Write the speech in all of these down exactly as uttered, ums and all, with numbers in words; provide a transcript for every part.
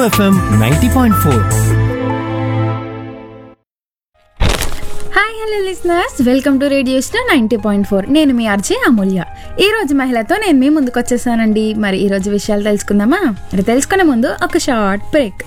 FM ninety point four. Hi hello listeners, welcome to radio star ninety point four. నేను మీ RJ అమూల్య. ఈ రోజు మహిళతో నేను మీ ముందుకు వచ్చేసానండి. మరి ఈ రోజు విషయాలు తెలుసుకుందామా? మరి తెలుసుకునే ముందు ఒక షార్ట్ బ్రేక్.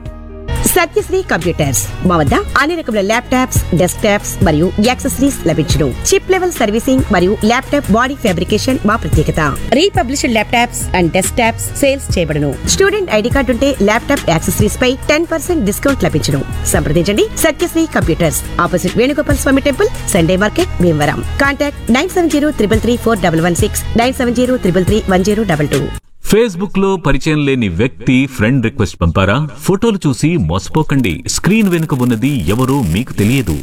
సత్యశ్రీ కంప్యూటర్స్ మా వద్ద అన్ని రకముల ల్యాప్టాప్స్, డెస్క్ టాప్స్ మరియు యాక్సెసరీస్ లభించును. చిప్ లెవెల్ సర్వీసింగ్ మరియు ల్యాప్టాప్ బాడీ ఫ్యాబ్రికేషన్ మా ప్రత్యేకత. Republished laptops and desk tops sales చేయబడును. స్టూడెంట్ ఐడి కార్డు ఉంటే ల్యాప్టాప్ యాక్సెసరీస్ పై టెన్ పర్సెంట్ డిస్కౌంట్ లభించును. సంప్రదించండి సత్యశ్రీ కంప్యూటర్స్, ఆపోజిట్ వేణుగోపాల్ స్వామి temple, Sunday market, Bhimavaram. Contact nine seven zero triple three four double one six, nine seven zero triple three one zero double two. Facebook లో పరిచయం లేని వ్యక్తి friend request పంపారా? ఫోటోలు చూసి మోసపోకండి. Screen వెనుక ఉన్నది ఎవరో మీకు తెలియదు.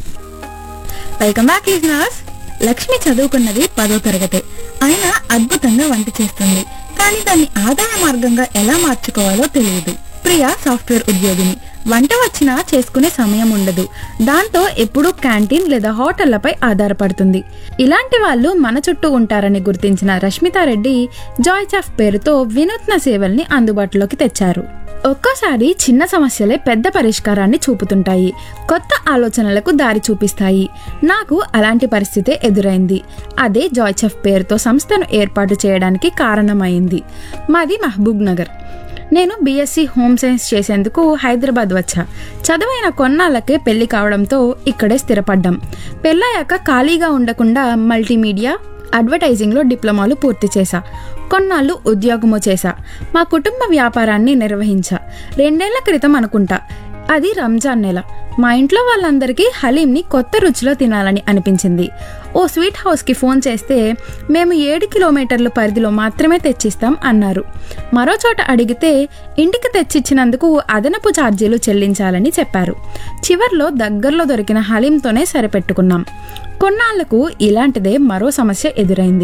Welcome back listeners. లక్ష్మి చదువుకున్నది పదో తరగతి అయినా అద్భుతంగా వంట చేస్తుంది. కానీ దాన్ని ఆదాయ మార్గంగా ఎలా మార్చుకోవాలో తెలియదు. ప్రియా సాఫ్ట్వేర్ ఉద్యోగిని. వంట వచ్చినా చేసుకునే సమయం ఉండదు. దాంతో ఎప్పుడూ క్యాంటీన్ లేదా హోటళ్లపై ఆధారపడుతుంది. ఇలాంటి వాళ్ళు మన చుట్టూ ఉంటారని గుర్తించిన రష్మితారెడ్డి జాయ్ చాఫ్ పేరుతో వినూత్న సేవల్ని అందుబాటులోకి తెచ్చారు. ఒక్కోసారి చిన్న సమస్యలే పెద్ద పరిష్కారాన్ని చూపుతుంటాయి, కొత్త ఆలోచనలకు దారి చూపిస్తాయి. నాకు అలాంటి పరిస్థితే ఎదురైంది. అదే జాయ్ చాఫ్ పేరుతో సంస్థను ఏర్పాటు చేయడానికి కారణమైంది. మాది మహబూబ్ నగర్. నేను బీఎస్సీ హోమ్ సైన్స్ చేసేందుకు హైదరాబాద్ వచ్చా. చదువైన కొన్నాళ్ళకే పెళ్లి కావడంతో ఇక్కడే స్థిరపడ్డాం. పెళ్ళయ్యాక ఖాళీగా ఉండకుండా మల్టీమీడియా, అడ్వర్టైజింగ్లో డిప్లొమాలు పూర్తి చేశా. కొన్నాళ్ళు ఉద్యోగము చేశా. మా కుటుంబ వ్యాపారాన్ని నిర్వహించా. రెండేళ్ల క్రితం అనుకుంటా, అది రంజాన్ నెల. మా ఇంట్లో వాళ్ళందరికీ హలీంని కొత్త రుచిలో తినాలని అనిపించింది. ఓ స్వీట్ హౌస్కి ఫోన్ చేస్తే మేము ఏడు కిలోమీటర్ల పరిధిలో మాత్రమే తెచ్చిస్తాం అన్నారు. మరో చోట అడిగితే ఇంటికి తెచ్చిచ్చినందుకు అదనపు ఛార్జీలు చెల్లించాలని చెప్పారు. చివర్లో దగ్గరలో దొరికిన హలీంతోనే సరిపెట్టుకున్నాం. కొన్నాళ్లకు ఇలాంటిదే మరో సమస్య ఎదురైంది.